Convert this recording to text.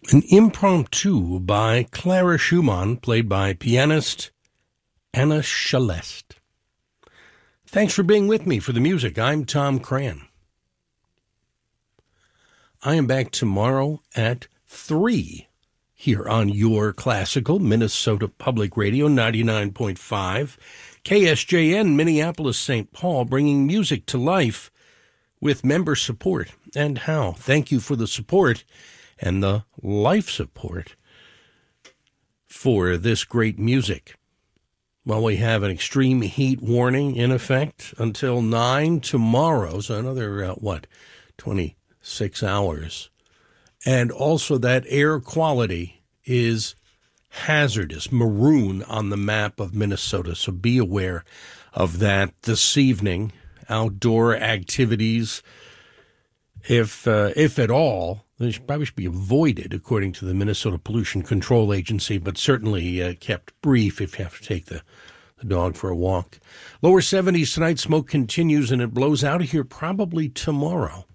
An impromptu by Clara Schumann, played by pianist Anna Shelest. Thanks for being with me for the music. I'm Tom Cran. I am back tomorrow at 3 here on your classical Minnesota Public Radio 99.5, KSJN Minneapolis, St. Paul, bringing music to life with member support. And how? Thank you for the support and the life support for this great music. Well, we have an extreme heat warning in effect until 9 tomorrow, so another, 26 hours. And also that air quality is hazardous, maroon on the map of Minnesota, so be aware of that this evening. Outdoor activities, if at all, they probably should be avoided, according to the Minnesota Pollution Control Agency, but certainly kept brief if you have to take the dog for a walk. Lower 70s tonight, smoke continues, and it blows out of here probably tomorrow.